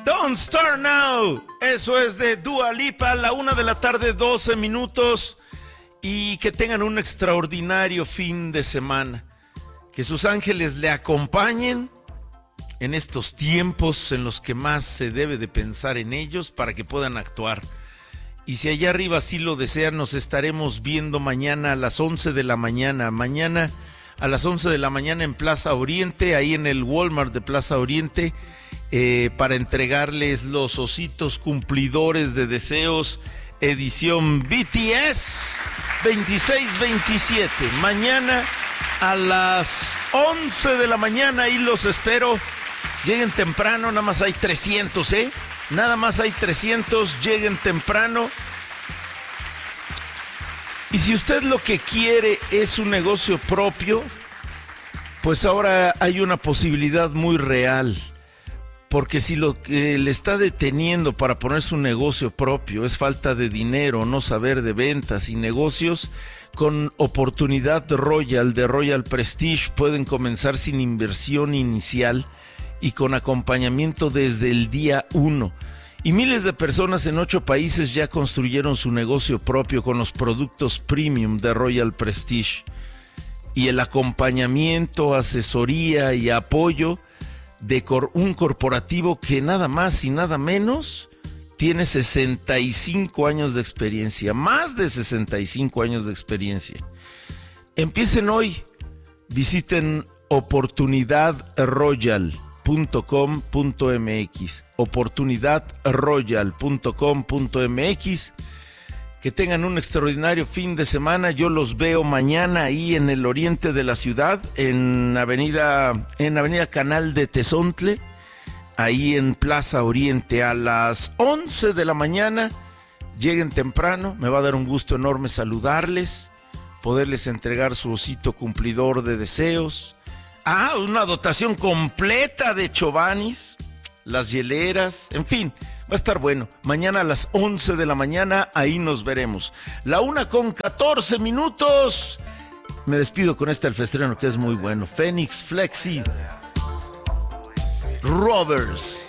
Don't Start Now. Eso es de Dua Lipa, 1:00 PM, 12 minutos. Y que tengan un extraordinario fin de semana. Que sus ángeles le acompañen en estos tiempos en los que más se debe de pensar en ellos para que puedan actuar. Y si allá arriba sí lo desean, nos estaremos viendo mañana a las 11 de la mañana. Mañana a las 11 de la mañana en Plaza Oriente, ahí en el Walmart de Plaza Oriente, para entregarles los ositos cumplidores de deseos, edición BTS 26-27. Mañana a las 11 de la mañana, ahí los espero. Lleguen temprano, nada más hay 300, Nada más hay 300, lleguen temprano. Y si usted lo que quiere es un negocio propio, pues ahora hay una posibilidad muy real. Porque si lo que le está deteniendo para poner su negocio propio es falta de dinero, no saber de ventas y negocios, con Oportunidad Royal de Royal Prestige pueden comenzar sin inversión inicial y con acompañamiento desde el día 1. Y miles de personas en 8 países ya construyeron su negocio propio con los productos premium de Royal Prestige. Y el acompañamiento, asesoría y apoyo de un corporativo que nada más y nada menos tiene 65 años de experiencia, más de 65 años de experiencia. Empiecen hoy, visiten oportunidadroyal.com.mx, oportunidadroyal.com.mx. Que tengan un extraordinario fin de semana. Yo los veo mañana ahí en el oriente de la ciudad, en Avenida Canal de Tezontle, ahí en Plaza Oriente, a las 11 de la mañana. Lleguen temprano, me va a dar un gusto enorme saludarles, poderles entregar su osito cumplidor de deseos. Una dotación completa de Chovanis, las hieleras, en fin. Va a estar bueno. Mañana a las 11 de la mañana, ahí nos veremos. 1:14 PM. Me despido con este alfestreno que es muy bueno. Phoenix Flexi Rovers.